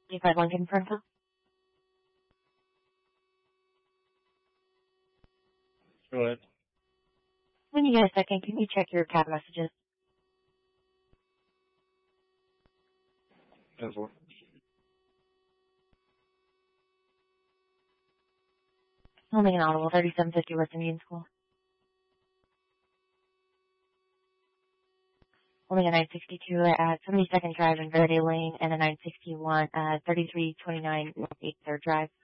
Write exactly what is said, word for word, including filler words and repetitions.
three five one confirmed. Go ahead. When you get a second, can you check your cab messages? That's what. Holding an audible, thirty-seven fifty West Indian School. Holding a nine sixty-two at seventy-second Drive in Verde Lane and a nine sixty-one at thirty-three twenty-nine North eighth third Drive.